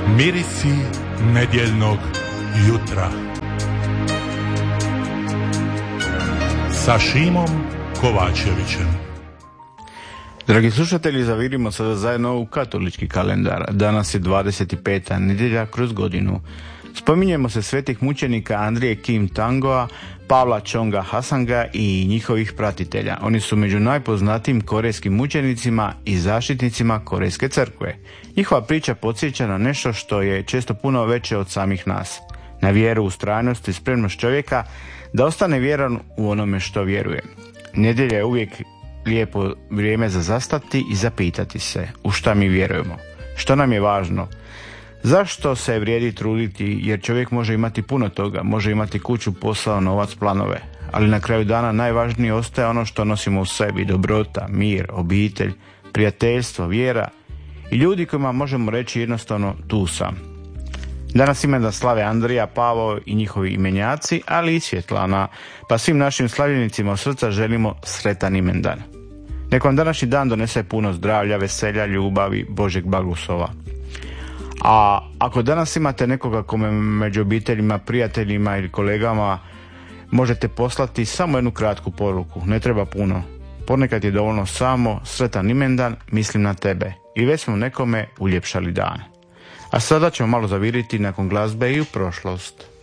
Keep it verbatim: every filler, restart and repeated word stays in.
Mirisi nedjeljnog jutra sa Šimom Kovačevićem. Dragi slušatelji, zavirimo sada zajedno u katolički kalendar. Danas je dvadeset peta nedjelja kroz godinu. Spominjemo se svetih mučenika Andrije Kim Tangoa, Pavla Chonga Hasanga i njihovih pratitelja. Oni su među najpoznatijim korejskim mučenicima i zaštitnicima Korejske crkve. Njihova priča podsjeća na nešto što je često puno veće od samih nas. Na vjeru, ustrajnost i spremnost čovjeka da ostane vjeran u onome što vjeruje. Nedjelja je uvijek lijepo vrijeme za zastati i zapitati se u šta mi vjerujemo, što nam je važno. Zašto se vrijedi truditi, jer čovjek može imati puno toga, može imati kuću, posao, novac, planove, ali na kraju dana najvažnije ostaje ono što nosimo u sebi, dobrota, mir, obitelj, prijateljstvo, vjera i ljudi kojima možemo reći jednostavno tu sam. Danas imendan slave Andrija, Pavao i njihovi imenjaci, ali i Svjetlana, pa svim našim slavljenicima od srca želimo sretan imendan. Nek vam današnji dan donese puno zdravlja, veselja, ljubavi, Božeg blagoslova. A ako danas imate nekoga kome među obiteljima, prijateljima ili kolegama možete poslati samo jednu kratku poruku, ne treba puno. Ponekad je dovoljno samo sretan imendan, mislim na tebe. I već smo nekome uljepšali dan. A sada ćemo malo zaviriti nakon glazbe i u prošlost.